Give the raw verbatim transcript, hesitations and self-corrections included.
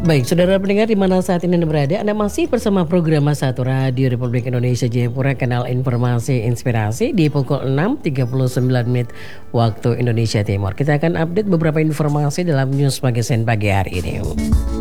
Baik, saudara pendengar di mana saat ini Anda berada, Anda masih bersama program Satu Radio Republik Indonesia Jayapura, kanal informasi inspirasi di pukul enam tiga puluh sembilan menit waktu Indonesia Timur. Kita akan update beberapa informasi dalam news magazine pagi hari ini.